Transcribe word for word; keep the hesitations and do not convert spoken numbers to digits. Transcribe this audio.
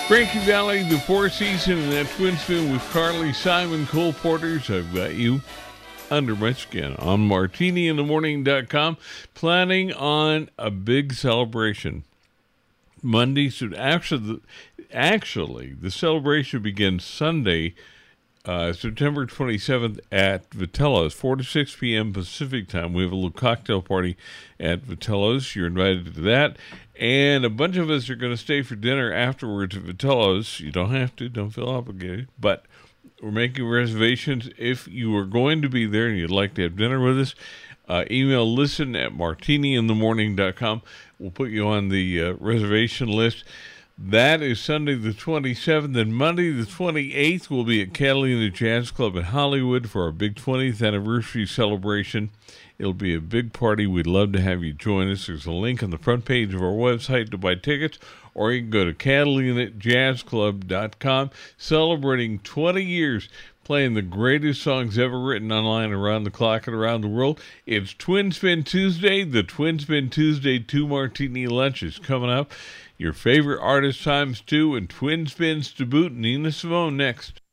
Frankie Valley, the Four Seasons, and that Twin Spin with Carly Simon, Cole Porters. I've got you under my skin on martini in the morning dot com. Planning on a big celebration. Monday, so actually, actually, the celebration begins Sunday, uh, September twenty-seventh at Vitello's, four to six p.m. Pacific time. We have a little cocktail party at Vitello's. You're invited to that. And a bunch of us are going to stay for dinner afterwards at Vitello's. You don't have to. Don't feel obligated. But we're making reservations. If you are going to be there and you'd like to have dinner with us, uh, email listen at martini in the morning dot com. We'll put you on the uh, reservation list. That is Sunday the twenty-seventh. And Monday the twenty-eighth, we'll be at Catalina Jazz Club in Hollywood for our big twentieth anniversary celebration. It'll be a big party. We'd love to have you join us. There's a link on the front page of our website to buy tickets, or you can go to catalina jazz club dot com, celebrating twenty years playing the greatest songs ever written online around the clock and around the world. It's Twin Spin Tuesday. The Twin Spin Tuesday two Martini Lunch is coming up. Your favorite artist times two and Twin Spins to boot. Nina Simone next.